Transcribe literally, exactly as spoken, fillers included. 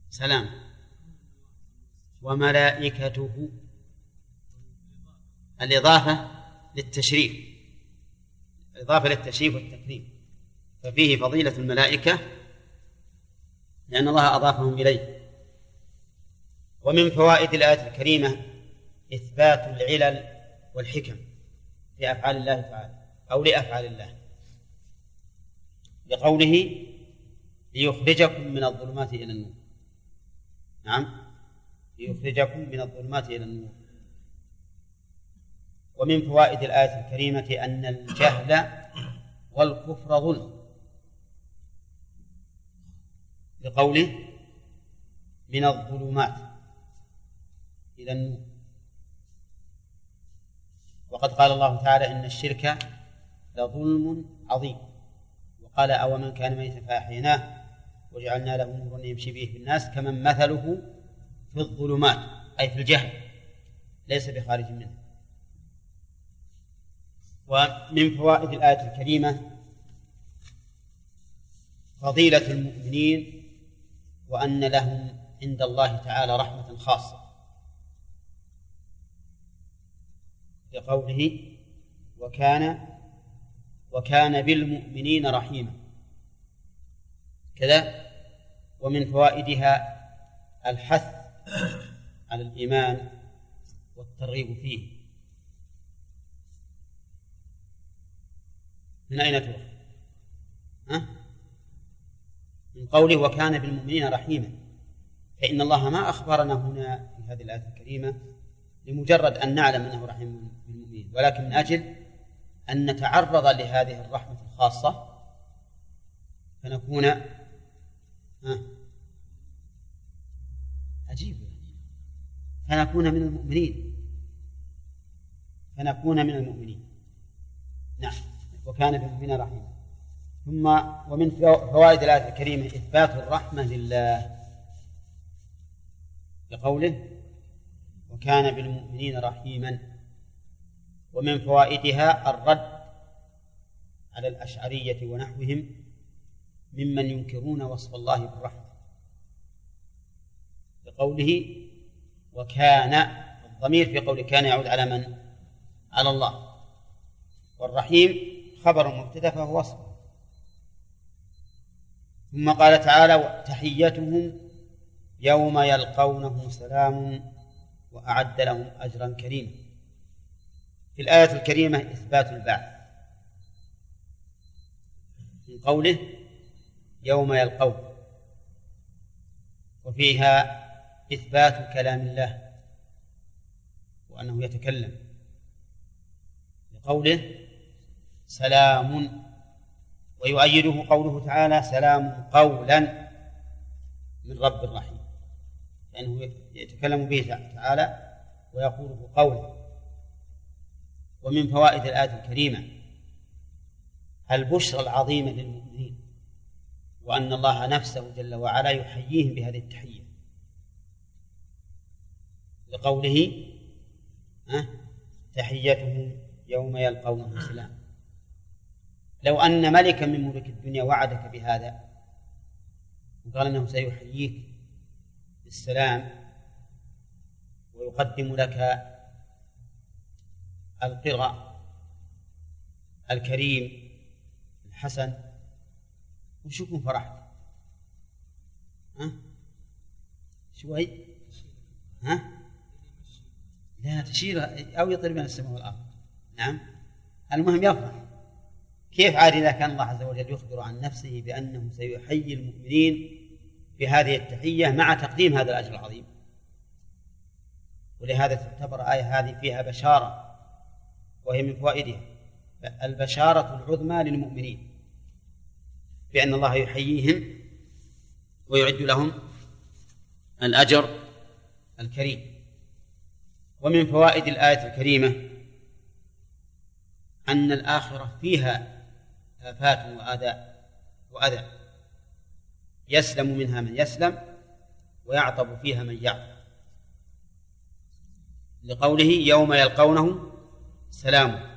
سلام وملائكته، الإضافة للتشريف، الإضافة للتشريف والتكريم، ففيه فضيلة الملائكة لأن الله أضافهم إليه. ومن فوائد الآية الكريمة إثبات العلل والحكم في أفعال الله تعالى أو لأفعال الله، لقوله ليخرجكم من الظلمات إلى النور. نعم، ليخرجكم من الظلمات إلى النور. ومن فوائد الآية الكريمة أن الجهل والكفر ظلم، لقوله من الظلمات إلى النور. وقد قال الله تعالى إن الشرك لظلم عظيم، وقال أومن كان ميتا فأحييناه وجعلنا له نورا يمشي به في الناس كمن مثله في الظلمات، أي في الجهل ليس بخارج منه. ومن فوائد الآية الكريمة فضيلة المؤمنين وأن لهم عند الله تعالى رحمة خاصة، لقوله وكان وكان بالمؤمنين رحيما كذا. ومن فوائدها الحث على الإيمان والترغيب فيه. من أين تؤخذ؟ ها؟ من قوله وكان بالمؤمنين رحيما، فإن الله ما أخبرنا هنا في هذه الآية الكريمة لمجرد أن نعلم أنه رحيم بالمؤمنين، ولكن من أجل أن نتعرض لهذه الرحمة الخاصة فنكون ها عجيب فنكون من المؤمنين فنكون من المؤمنين نعم، وكان بالمؤمنين رحيما. ثم ومن فوائد الآية الكريمة إثبات الرحمة لله، لقوله وكان بالمؤمنين رحيما. ومن فوائدها الرد على الأشعرية ونحوهم ممن ينكرون وصف الله بالرحمة، لقوله وكان، الضمير في قول كان يعود على من؟ على الله، والرحيم خبر مبتدأ فهو وصف. ثم قال تعالى تحيتهم يوم يلقونه سلام وأعد لهم أجرا كريما. في الآية الكريمة إثبات البعث من قوله يوم يلقون، وفيها إثبات كلام الله وأنه يتكلم، لقوله سلام، ويؤيده قوله تعالى سلام قولا من رب رحيم، لأنه يتكلم به تعالى ويقوله قولا. ومن فوائد الآية الكريمة البشرى العظيمة للمؤمنين، وأن الله نفسه جل وعلا يحييهم بهذه التحية، لقوله تحيتهم يوم يلقونه سلام. لو أن ملكا من ملوك الدنيا وعدك بهذا وقال أنه سيحييك بالسلام ويقدم لك القرى الكريم الحسن، وش يكون فرحت؟ ها؟ شوي؟ ها؟ لا تشير أو يطير بين السماء والأرض. نعم، المهم يفرح. كيف عاد إذا كان الله عز وجل يخبر عن نفسه بأنه سيحيي المؤمنين بهذه التحية مع تقديم هذا الأجر العظيم؟ ولهذا تعتبر آية هذه فيها بشارة، وهي من فوائدها البشارة العظمى للمؤمنين بأن الله يحييهم ويعد لهم الأجر الكريم. ومن فوائد الآية الكريمة أن الآخرة فيها آفات وأذى وأذى يسلم منها من يسلم ويعطب فيها من يعطب، لقوله يوم يلقونه سلام